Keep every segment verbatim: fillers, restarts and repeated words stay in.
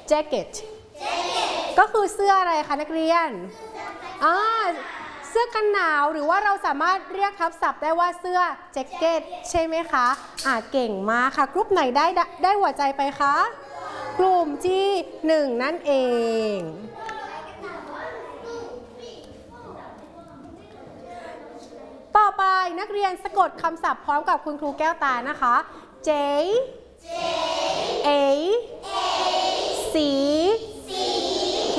jacket ก็คือเสื้ออะไรคะนักเรียนอ่าเสื้อกันหนาวหรือว่าเราสามารถเรียกทับศัพท์ได้ว่าเสื้อแจ็คเก็ตใช่ไหมคะอ่าเก่งมากค่ะกลุ่มไหนได้ได้หัวใจไปคะกลุ่มที่หนึ่งนั่นเองต่อไปนักเรียนสะกดคำศัพท์พร้อมกับคุณครูแก้วตานะคะ J A C K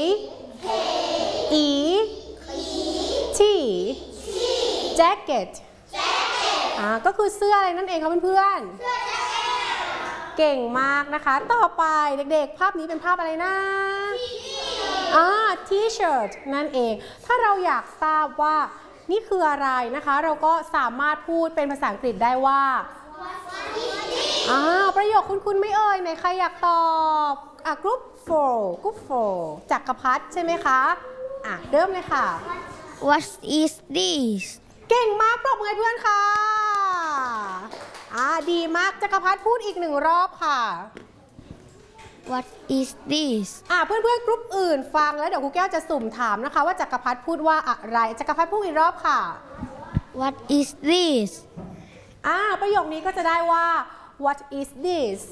E T jacket อ่าก็คือเสื้ออะไรนั่นเองครับเพื่อนๆเก่งมากนะคะต่อไปเด็กๆภาพนี้เป็นภาพอะไรนะอ่า T-shirt นั่นเองถ้าเราอยากทราบว่านี่คืออะไรนะคะเราก็สามารถพูดเป็นภาษาอังกฤษได้ว่าอ่าประโยคคุณๆไม่เอ่ยไหนใครอยากตอบอ่ะ group four group four จักรพรรดิใช่ไหมคะอ่ะเริ่มเลยค่ะ What is this เก่งมากปรบมือให้เพื่อนค่ะอ่าดีมากจักรพรรดิพูดอีกหนึ่งรอบค่ะ What is this อ่าเพื่อนๆกลุ่มอื่นฟังแล้วเดี๋ยวครูแก้วจะสุ่มถามนะคะว่าจักรพรรดิพูดว่าอะไรจักรพรรดิพูดอีกรอบค่ะ What is this อ่าประโยคนี้ก็จะได้ว่า What is this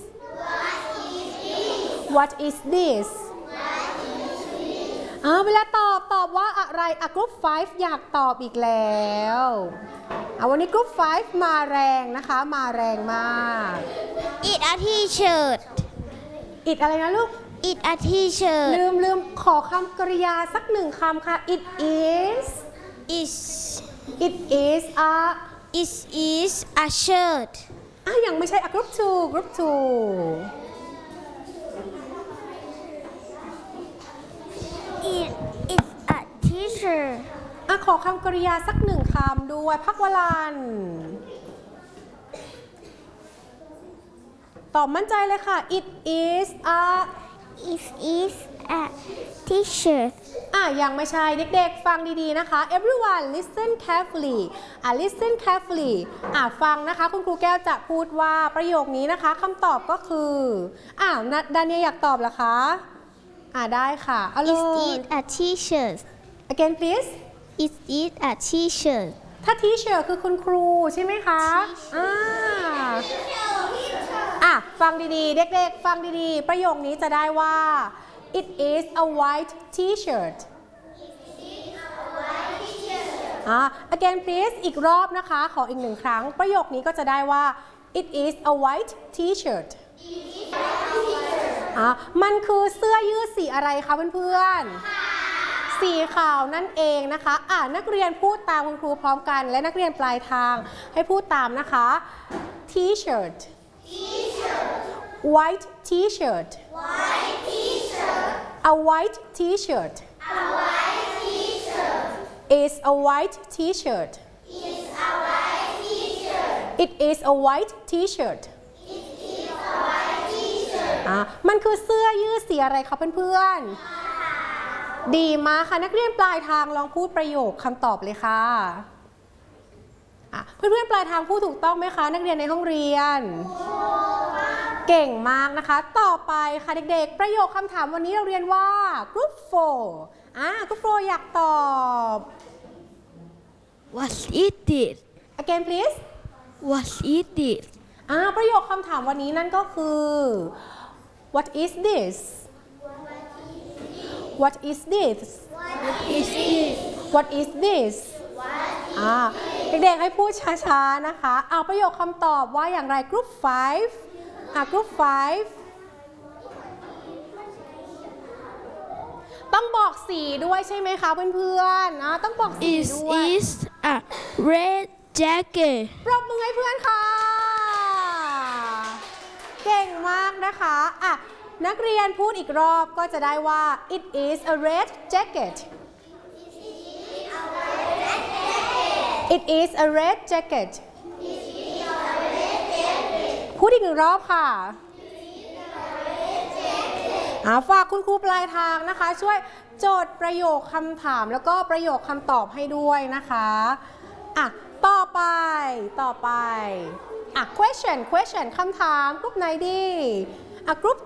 What is this อ่าเวลาตอบตอบว่าอะไรอ่ะกลุ่มห้าอยากตอบอีกแล้วอ่ะวันนี้กลุ่มห้ามาแรงนะคะมาแรงมาก It a T-shirt อิดอะไรนะลูก It a T-shirt ลืมลืมขอคำกริยาสักหนึ่งคำค่ะ It is is It is a It is a shirt อ่ะยังไม่ใช่อ่ะ group two group two It is a T-shirt อ่ะขอคำกริยาสักหนึ่งคำด้วยพักวลันตอบมั่นใจเลยค่ะ It is a It is a T-shirt อ่ะยังไม่ใช่เด็กๆฟังดีๆนะคะ everyone listen carefully อ่ะ listen carefully อ่ะฟังนะคะคุณครูแก้วจะพูดว่าประโยคนี้นะคะคำตอบก็คืออ้าวดาเนียอยากตอบเหรอคะอ่ะได้ค่ะเอาเลย Is it a T-shirt again please Is it a T-shirt ถ้า teacher คือคุณครูใช่ไหมคะอ่าอ่ะฟังดีๆเด็กๆฟังดีๆประโยคนี้จะได้ว่า it is a white T-shirt อ่ะ again please อีกรอบนะคะขออีกหนึ่งครั้งประโยคนี้ก็จะได้ว่า it is a white T-shirt อ่ะมันคือเสื้อยืดสีอะไรคะเพื่อนๆสีขาวนั่นเองนะคะอ่ะนักเรียนพูดตามคุณครูพร้อมกันและนักเรียนปลายทางให้พูดตามนะคะ T-shirt white T-shirt White T-shirt. a white T-shirt A white T-shirt. is a white T-shirt Is a white T-shirt. it is a white T-shirt It is a white T-shirt. อ่ะมันคือเสื้อยืดสีอะไรคะเพื่อนๆดีมากค่ะนักเรียนปลายทางลองพูดประโยคคำตอบเลยค่ะอ่ะเพื่อนๆปลายทางพูดถูกต้องไหมคะนักเรียนในห้องเรียนเก่งมากนะคะต่อไปค่ะเด็กๆประโยคคำถามวันนี้เราเรียนว่า group four อ่ะ group four อยากตอบ What is this again please What is this อ่ะประโยคคำถามวันนี้นั่นก็คือ what is this what is this What is this? what is this อ่ะเด็กๆให้พูดช้าๆนะคะเอาประโยคคำตอบว่าอย่างไร group five อ่ะ group five ต้องบอกสีด้วยใช่ไหมคะเพื่อนๆนะต้องบอกสี It ด้วย is a red jacket ปรบมือให้เพื่อนค่ะเก่งมากนะคะอ่ะนักเรียนพูดอีกรอบก็จะได้ว่า it is a red jacket it is a red jacket พูดอีกหนึ่งรอบค่ะอ่าฝากคุณครูปลายทางนะคะช่วยโจทย์ประโยคคำถามแล้วก็ประโยคคำตอบให้ด้วยนะคะอ่ะต่อไปต่อไปอ่ะ question question คำถามกลุ่มไหนดีอ่ะ group